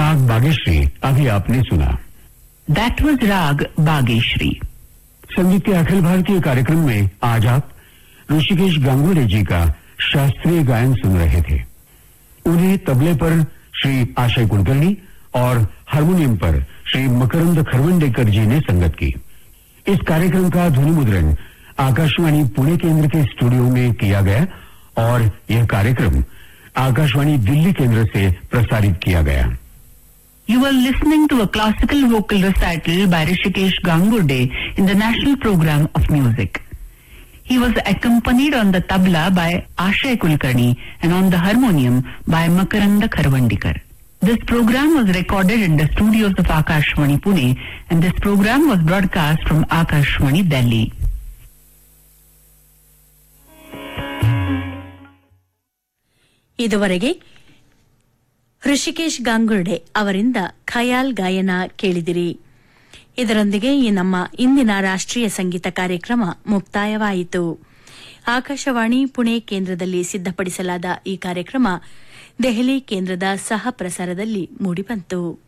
राग बागेश्री अभी आपने सुना। दैट वाज राग बागेश्री। संगीत के अखिल भारतीय कार्यक्रम में आज आप ऋषिकेश गांगुड़े जी का शास्त्रीय गायन सुन रहे थे। उन्हें तबले पर श्री आशय कुलकर्णी और हारमोनियम पर श्री मकरंद खरवंडेकर जी ने संगत की। इस कार्यक्रम का ध्वनि मुद्रण आकाशवाणी पुणे केंद्र के स्टूडियो में किया गया और यह कार्यक्रम आकाशवाणी दिल्ली केंद्र से प्रसारित किया गया। You are listening to a classical vocal recital by Rishikesh Gangude in the National Program of Music. He was accompanied on the tabla by Ashay Kulkarni and on the harmonium by Makaranda Kharwandikar. This program was recorded in the studios of Akashvani Pune, and this program was broadcast from Akashvani Delhi. ಇದುವರೆಗೆ ಋಷಿಕೇಶ್ ಗಾಂಗುರ್ಡೆ ಅವರಿಂದ ಖಯಾಲ್ ಗಾಯನ ಕೇಳಿದಿರಿ. ಇದರೊಂದಿಗೆ ಈ ನಮ್ಮ ಇಂದಿನ ರಾಷ್ಟ್ರೀಯ ಸಂಗೀತ ಕಾರ್ಯಕ್ರಮ ಮುಕ್ತಾಯವಾಯಿತು. ಆಕಾಶವಾಣಿ ಪುಣೆ ಕೇಂದ್ರದಲ್ಲಿ ಸಿದ್ದಪಡಿಸಲಾದ ಈ ಕಾರ್ಯಕ್ರಮ ದೆಹಲಿ ಕೇಂದ್ರದ ಸಹ ಪ್ರಸಾರದಲ್ಲಿ ಮೂಡಿಬಂತು.